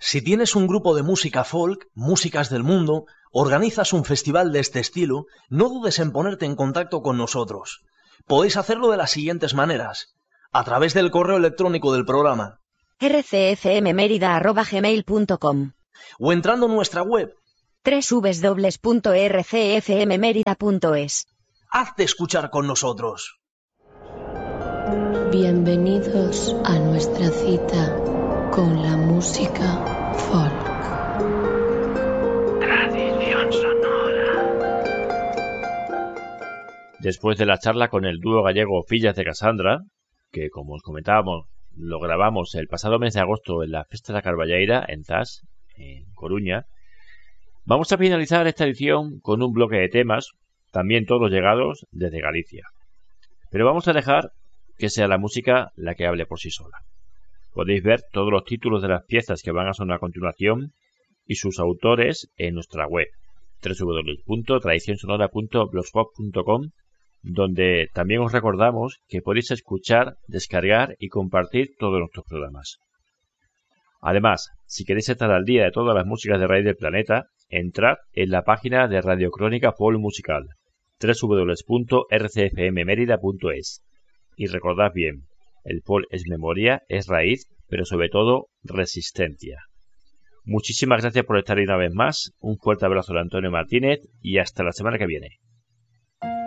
Si tienes un grupo de música folk, músicas del mundo, organizas un festival de este estilo, no dudes en ponerte en contacto con nosotros. Podéis hacerlo de las siguientes maneras: a través del correo electrónico del programa rcfmmerida@gmail.com o entrando en nuestra web www.rcfmmerida.es. Hazte escuchar con nosotros. Bienvenidos a nuestra cita con la música folk. Tradición sonora. Después de la charla con el dúo gallego Fillas de Casandra, que como os comentábamos, lo grabamos el pasado mes de agosto en la Festa da Carballeira, en Zas, en Coruña, vamos a finalizar esta edición con un bloque de temas, también todos llegados desde Galicia. Pero vamos a dejar que sea la música la que hable por sí sola. Podéis ver todos los títulos de las piezas que van a sonar a continuación y sus autores en nuestra web www.tradicionsonora.blogspot.com, donde también os recordamos que podéis escuchar, descargar y compartir todos nuestros programas. Además, si queréis estar al día de todas las músicas de raíz del planeta, entrad en la página de Radio Crónica Folk Musical, www.rcfmmerida.es. Y recordad bien, el folk es memoria, es raíz, pero sobre todo resistencia. Muchísimas gracias por estar ahí una vez más, un fuerte abrazo de Antonio Martínez y hasta la semana que viene.